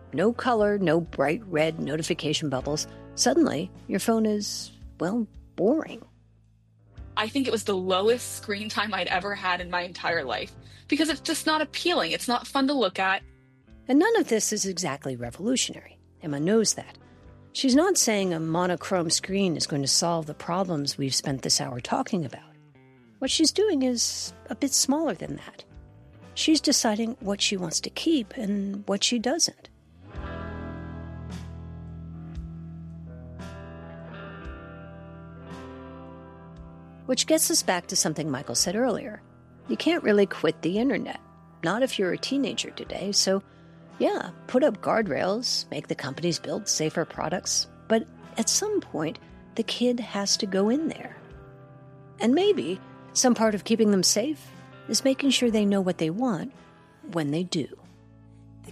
No color, no bright red notification bubbles. Suddenly, your phone is, well, boring. I think it was the lowest screen time I'd ever had in my entire life because it's just not appealing. It's not fun to look at. And none of this is exactly revolutionary. Emma knows that. She's not saying a monochrome screen is going to solve the problems we've spent this hour talking about. What she's doing is a bit smaller than that. She's deciding what she wants to keep and what she doesn't. Which gets us back to something Michael said earlier. You can't really quit the internet, not if you're a teenager today. So, yeah, put up guardrails, make the companies build safer products, but at some point, the kid has to go in there. And maybe some part of keeping them safe is making sure they know what they want when they do.